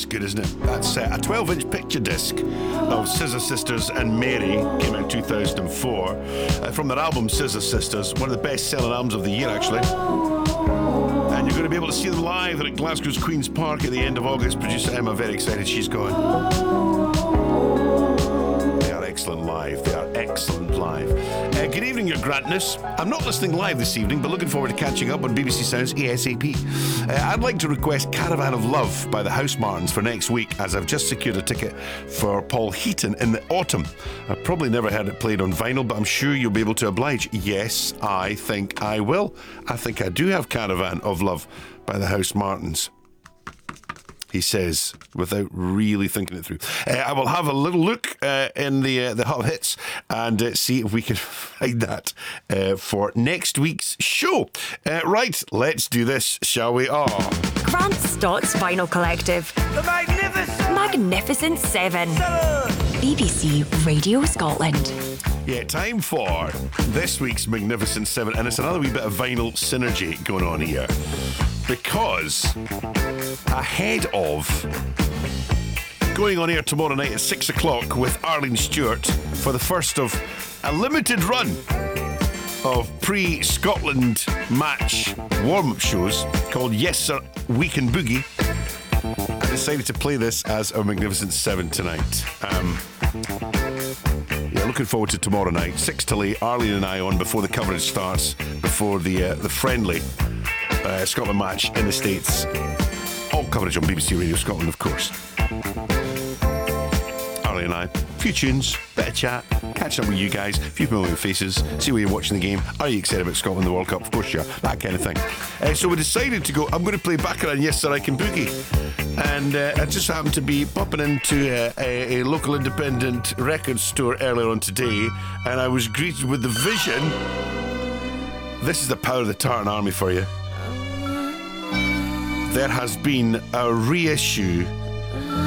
good, isn't it? That's a 12-inch picture disc of Scissor Sisters and Mary. Came out in 2004. From their album Scissor Sisters, one of the best-selling albums of the year, actually. And you're going to be able to see them live at Glasgow's Queen's Park at the end of August. Producer Emma, very excited she's going. They are excellent live. They are excellent live. Good evening, Your Grantness. I'm not listening live this evening, but looking forward to catching up on BBC Sounds ASAP. I'd like to request Caravan of Love by the Housemartins for next week, as I've just secured a ticket for Paul Heaton in the autumn. I've probably never heard it played on vinyl, but I'm sure you'll be able to oblige. Yes, I think I will. I think I do have Caravan of Love by the Housemartins, he says, without really thinking it through. I will have a little look in the Hot Hits and see if we can find that for next week's show. Right, let's do this, shall we? Grant Stott's Vinyl Collective. The Magnificent Seven. BBC Radio Scotland. Yeah, time for this week's Magnificent Seven, and it's another wee bit of vinyl synergy going on here. Because ahead of going on air tomorrow night at 6 o'clock with Arlene Stewart for the first of a limited run of pre-Scotland match warm-up shows called Yes Sir Weekend Boogie, I decided to play this as our Magnificent Seven tonight. Looking forward to tomorrow night, 6 till 8, Arlene and I on before the coverage starts, before the friendly Scotland match in the States. All coverage on BBC Radio Scotland, of course. Arlene and I, a few tunes, bit of chat, catching up with you guys, a few familiar faces, see where you're watching the game. Are you excited about Scotland, the World Cup? Of course you are, that kind of thing. So we decided to go, I'm going to play Baccarat and Yes Sir I Can Boogie. And I just happened to be popping into a local independent record store earlier on today, and I was greeted with the vision. This is the power of the Tartan Army for you. There has been a reissue